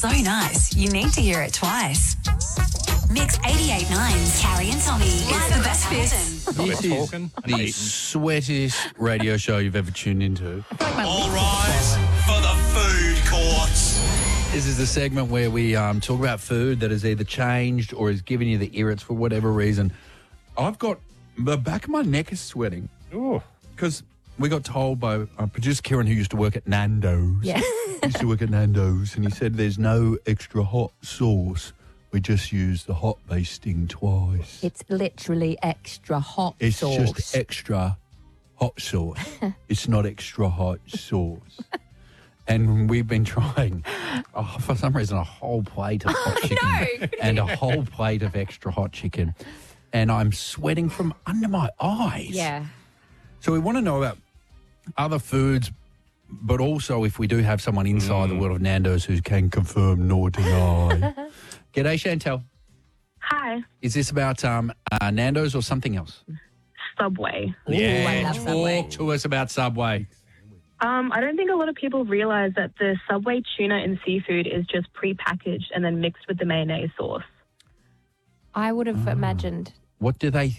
so nice, you need to hear it twice. Mix 88.9's Carrie and Tommy. It's the best fit. This is the sweatiest radio show you've ever tuned into. All rise for the food courts. This is the segment where we talk about food that has either changed or is giving you the irrits for whatever reason. I've got the back of my neck is sweating. Because we got told by producer Kieran, who used to work at Nando's. Yeah. Used to work at Nando's, and he said there's no extra hot sauce. We just use the hot basting twice. It's literally extra hot It's sauce. just extra hot sauce. It's not extra hot sauce. And we've been trying, for some reason, a whole plate of hot chicken and a whole plate of extra hot chicken. And I'm sweating from under my eyes. Yeah. So we want to know about other foods, but also if we do have someone inside the world of Nando's who can confirm nor deny. G'day, Chantel. Hi, Is this about Nando's or something else? Subway. I love Subway. Talk to us about Subway. I don't think a lot of people realize that the Subway tuna and seafood is just pre-packaged and then mixed with the mayonnaise sauce. I would have imagined. What do they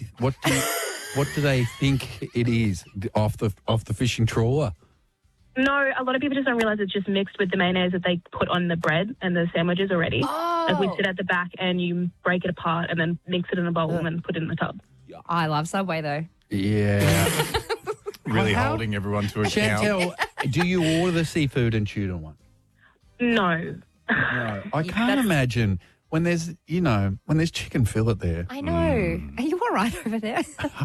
think it is off the fishing trawler? No, a lot of people just don't realize it's just mixed with the mayonnaise that they put on the bread and the sandwiches already. Like we sit at the back and you break it apart and then mix it in a bowl and then put it in the tub. I love Subway though. Yeah. Really How- holding everyone to account. Chantel, do you order the seafood and tuna one? No. No. I can't imagine when there's chicken fillet there. I know. Are you all right over there?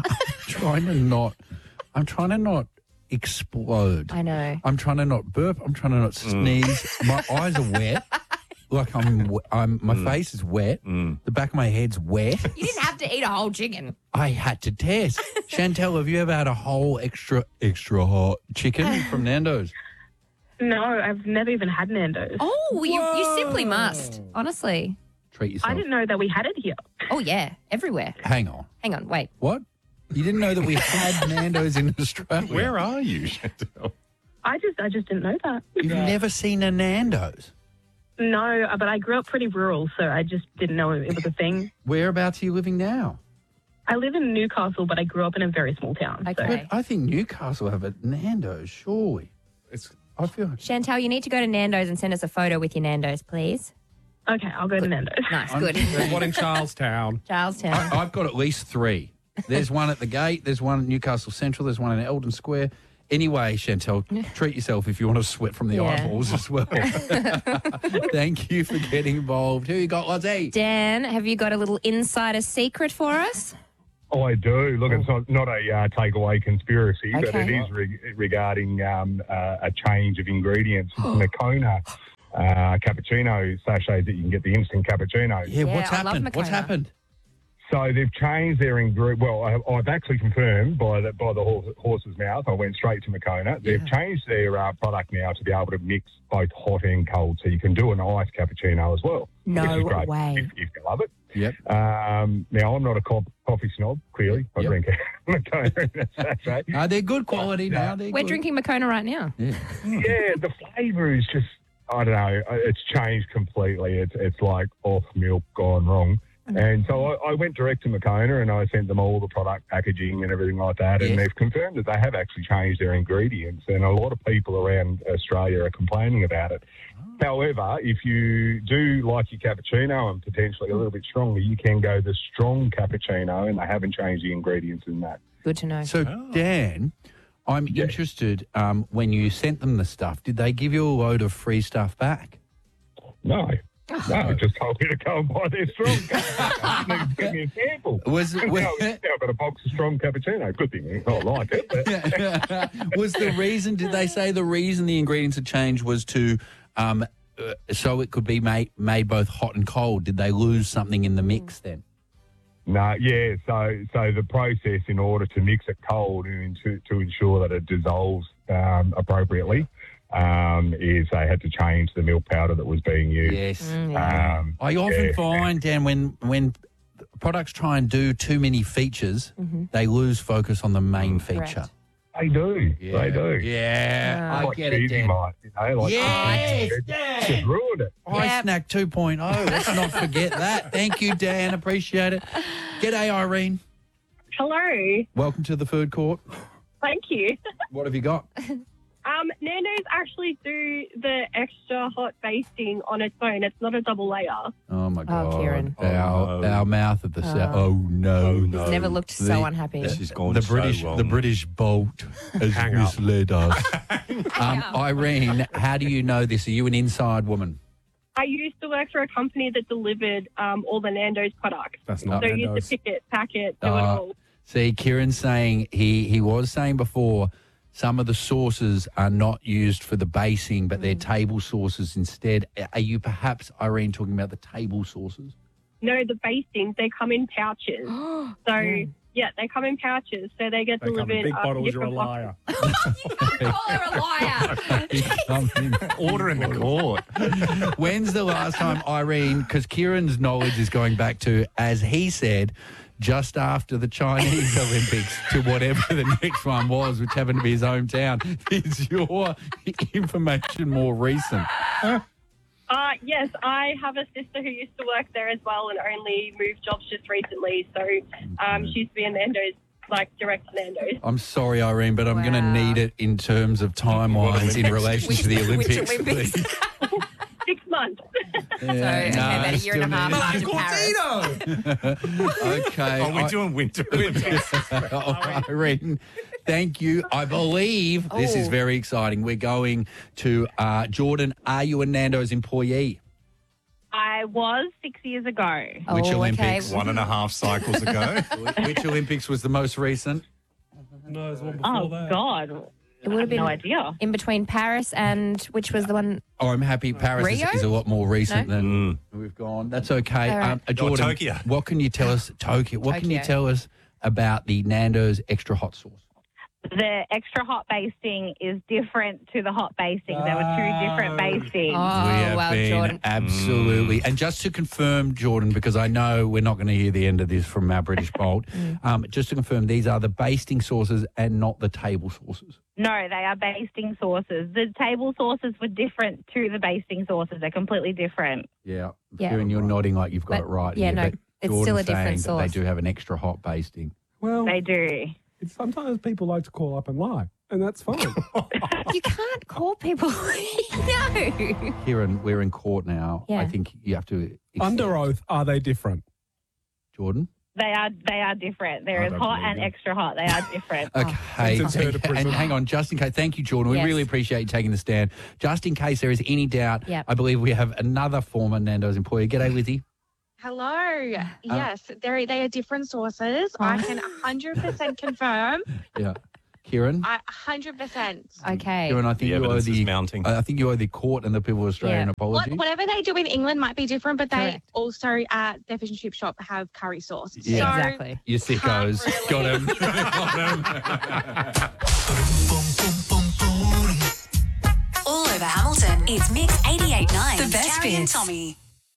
I'm trying to not explode. I know. I'm trying to not burp. I'm trying to not sneeze. My eyes are wet. Like my face is wet. The back of my head's wet. You didn't have to eat a whole chicken. I had to test. Chantel, have you ever had a whole extra hot chicken from Nando's? No, I've never even had Nando's. Oh, you simply must. Honestly. Treat yourself. I didn't know that we had it here. Oh, yeah. Everywhere. Hang on. Hang on. Wait. What? You didn't know that we had Nando's in Australia? Where are you, Chantel? I just didn't know that. You've never seen a Nando's? No, but I grew up pretty rural, so I just didn't know it was a thing. Whereabouts are you living now? I live in Newcastle, but I grew up in a very small town. Okay. So. But I think Newcastle have a Nando's, surely. I feel Chantel, you need to go to Nando's and send us a photo with your Nando's, please. Okay, I'll go to Nando's. Nice. Good. There's one in Charlestown. Charlestown. I've got at least 3. There's one at the gate, there's one at Newcastle Central, there's one in Eldon Square. Anyway, Chantel, treat yourself if you want to sweat from the Yeah. eyeballs as well. Thank you for getting involved. Who you got, Lozzie? Dan, have you got a little insider secret for us? Oh, I do. Look, it's not a takeaway conspiracy, but Okay. it is regarding a change of ingredients. Moccona cappuccino sachets that you can get, the instant cappuccino. Yeah, Yeah, what's I love happened? What's Moccona. happened? So they've changed their ingredient. Well, I've actually confirmed by the horse's mouth. I went straight to Moccona. They've changed their product now to be able to mix both hot and cold, so you can do an iced cappuccino as well. No which is great way. if you love it. Yep. Now, I'm not a coffee snob, clearly. I Yep. drink Moccona in a sachet. They're good quality now. They're We're good. drinking Moccona right now. Yeah. Yeah, the flavour is just, I don't know, it's changed completely. It's like off milk gone wrong. And so I went direct to Moccona and I sent them all the product packaging and everything like that. And Yes. they've confirmed that they have actually changed their ingredients. And a lot of people around Australia are complaining about it. However, if you do like your cappuccino and potentially a little bit stronger, you can go the strong cappuccino, and they haven't changed the ingredients in that. Good to know. So, Dan, I'm interested, when you sent them the stuff, did they give you a load of free stuff back? No. No, just told me to go and buy their strong cappuccino. Didn't even give me a sample. I've got a box of strong cappuccino. Good thing I like it. But Was the reason, did they say the reason the ingredients had changed was to, so it could be made both hot and cold? Did they lose something in the mix then? no, yeah. So the process in order to mix it cold and to ensure that it dissolves appropriately is they had to change the milk powder that was being used. Yes. Yeah. I often find, Dan, when products try and do too many features, they lose focus on the main feature. Correct. They do. They do. Yeah, I Like get it, cheesy Dan. might, you know, like Yes, Just ruined it. iSnack 2.0. Let's not forget that. Thank you, Dan. Appreciate it. G'day, Irene. Hello. Welcome to the food court. Thank you. What have you got? Nando's actually do the extra hot basting on its own. It's not a double layer. Oh, my God. Kieran. Our mouth at the south. Oh, no. He's never looked so unhappy. This is going The so British, wrong. the British bolt has Hang up. misled us. Irene, how do you know this? Are you an inside woman? I used to work for a company that delivered all the Nando's products. That's not So you used Nando's. to pick it, pack it, do it all. See, Kieran's saying he was saying before some of the sauces are not used for the basing, but they're table sauces instead. Are you perhaps, Irene, talking about the table sauces? No, the bastings, they come in pouches. So, yeah, they come in pouches. So they get They come delivered. in big bottles. You're a different liar. Call her a liar. Order in the court. When's the last time, Irene, because Kieran's knowledge is going back to, as he said, just after the Chinese Olympics to whatever the next one was, which happened to be his hometown. Is your information more recent? Yes, I have a sister who used to work there as well and only moved jobs just recently. So she used to be in Nando's, like direct to Nando's. I'm sorry, Irene, but I'm going to Wow. need it in terms of timelines in relation to the Which Olympics. Olympics? please. 6 months. So, okay, about a year and a half after Paris. Okay. Are we doing winter Olympics? Irene, thank you. I believe this is very exciting. We're going to Jordan. Are you a Nando's employee? I was 6 years ago. Which Oh, Olympics? okay. 1.5 cycles ago. Which Olympics was the most recent? No, there's one before Oh, that. God. It would have been No idea. in between Paris and which was the one? Oh, I'm happy. Paris Rio? is a lot more recent than we've gone. That's okay. All right. Jordan, Tokyo. what can you tell us? Tokyo. What can you Tokyo. tell us about the Nando's extra hot sauce? The extra hot basting is different to the hot basting. There were two different bastings. Oh, We have well, been Jordan. absolutely. And just to confirm, Jordan, because I know we're not going to hear the end of this from our British Bolt, just to confirm, these are the basting sauces and not the table sauces. No, they are basting sauces. The table sauces were different to the basting sauces. They're completely different. Yeah. Yeah. Kieran, you're nodding like you've got But- it right. yeah, here, no, but it's Jordan's still a different saying that sauce. They do have an extra hot basting. Well, They do. sometimes people like to call up and lie, and that's fine. You can't call people. No. Kieran, we're in court now. Yeah. I think you have to. Under oath, are they different? Jordan? They are different. There I is don't hot believe and you. extra hot. They are different. Okay. Since her to And prison. hang on, just in case. Thank you, Jordan. We Yes. really appreciate you taking the stand. Just in case there is any doubt, Yep. I believe we have another former Nando's employee. G'day, Lizzie. Hello. Yes, they are different sources. I can 100% confirm. Yeah. Kieran? 100%. Okay. Kieran, I think The you owe evidence is the mounting. I think you owe the court and the people of Australia Yeah. an apology. Whatever they do in England might be different, but they Correct. also at their fish and chip shop have curry sauce. Yeah. So, Exactly. You sickos. Can't Got really, him. All over Hamilton, it's Mix 88.9. The best Carrie and bits. Tommy.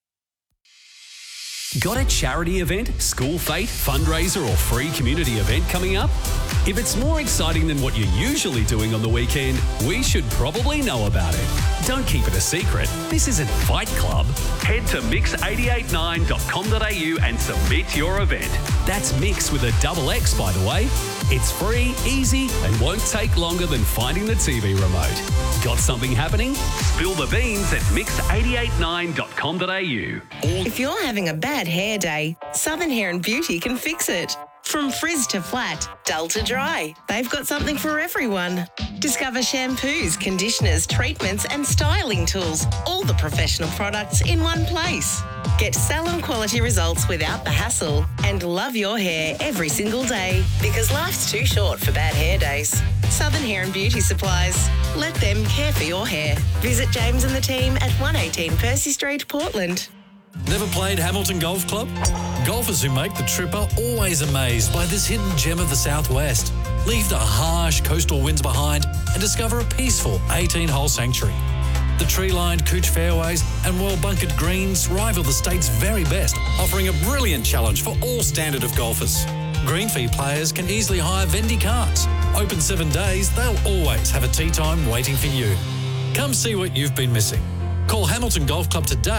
Got a charity event, school fete, fundraiser, or free community event coming up? If it's more exciting than what you're usually doing on the weekend, we should probably know about it. Don't keep it a secret. This isn't Fight Club. Head to mix889.com.au and submit your event. That's Mix with a double X, by the way. It's free, easy, and won't take longer than finding the TV remote. Got something happening? Spill the beans at mix889.com.au. If you're having a bad hair day, Southern Hair and Beauty can fix it. From frizz to flat, dull to dry, they've got something for everyone. Discover shampoos, conditioners, treatments and styling tools. All the professional products in one place. Get salon quality results without the hassle and love your hair every single day because life's too short for bad hair days. Southern Hair and Beauty Supplies. Let them care for your hair. Visit James and the team at 118 Percy Street, Portland. Never played Hamilton Golf Club? Golfers who make the trip are always amazed by this hidden gem of the southwest. Leave the harsh coastal winds behind and discover a peaceful 18-hole sanctuary. The tree-lined Cooch fairways and well-bunkered greens rival the state's very best, offering a brilliant challenge for all standard of golfers. Green fee players can easily hire Vendy carts. Open 7 days, they'll always have a tee time waiting for you. Come see what you've been missing. Call Hamilton Golf Club today